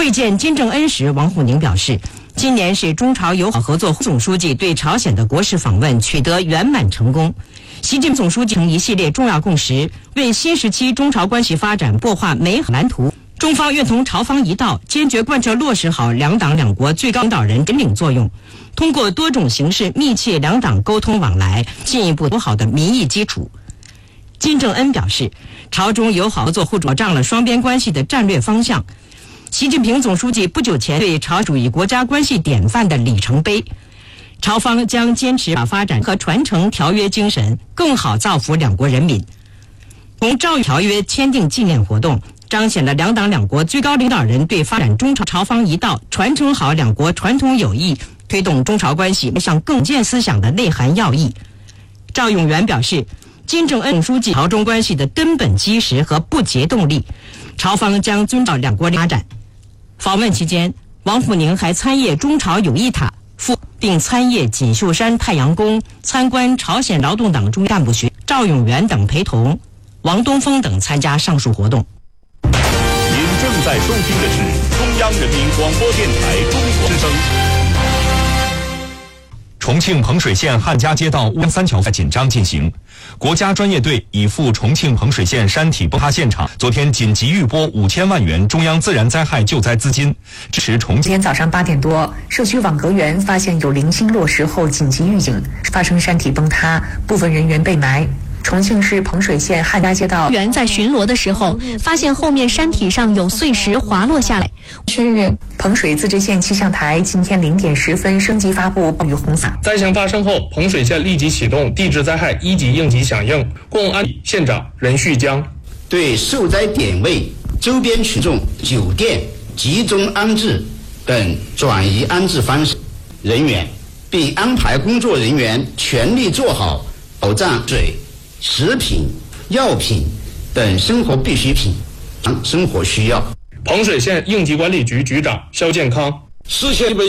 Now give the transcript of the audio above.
会见金正恩时，王沪宁表示，今年是中朝友好合作总书记对朝鲜的国事访问取得圆满成功。习近平总书记成一系列重要共识，为新时期中朝关系发展擘画美好蓝图。中方愿同朝方一道，坚决贯彻落实好两党两国最高领导人引领作用，通过多种形式密切两党沟通往来，进一步做好的民意基础。金正恩表示，朝中友好合作互助保障了双边关系的战略方向。习近平总书记不久前对朝主义国家关系典范的里程碑，朝方将坚持把发展和传承条约精神，更好造福两国人民。从照条约签订纪念活动，彰显了两党两国最高领导人对发展中朝方一道、传承好两国传统友谊、推动中朝关系迈向更建思想的内涵要义。赵永元表示，金正恩总书记朝中关系的根本基石和不竭动力，朝方将遵照两国发展。访问期间，王沪宁还参谒中朝友谊塔，并参谒锦绣山太阳宫，参观朝鲜劳动党中央干部学。赵永元等陪同，王东峰等参加上述活动。 您正在收听的是中央人民广播电台中国之声。重庆彭水县汉家街道乌江三桥在紧张进行，国家专业队已赴重庆彭水县山体崩塌现场，昨天紧急预拨5000万元中央自然灾害救灾资金，支持重庆。 今天早上8点多，社区网格园发现有零星落石后紧急预警，发生山体崩塌，部分人员被埋。重庆市彭水县汉家街道员在巡逻的时候，发现后面山体上有碎石滑落下来。 区域彭水自治县气象台今天0点10分升级发布暴雨红伞。 灾情发生后，彭水县立即启动地质灾害1级应急响应，共安县长任旭江对受灾点位周边群众酒店集中安置等转移安置方式人员，并安排工作人员全力做好保障水、食品、药品等生活必需品生活需要。 彭水县应急管理局局长肖建康， 事先基本